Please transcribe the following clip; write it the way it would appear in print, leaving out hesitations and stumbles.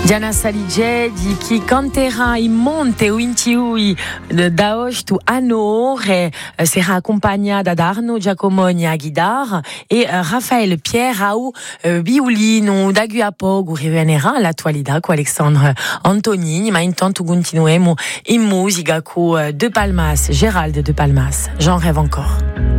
Diana Saligè di chi canterà in monte o in tiui da ostu anore sarà accompagnata da Arno Giacomoni a guidar e Raphaël Pierre au violino da guiapogo rivenerà all'attualità con Alexandre Antonini, ma intanto continuiamo in musica con De Palmas, Gérald De Palmas, J'en rêve encore.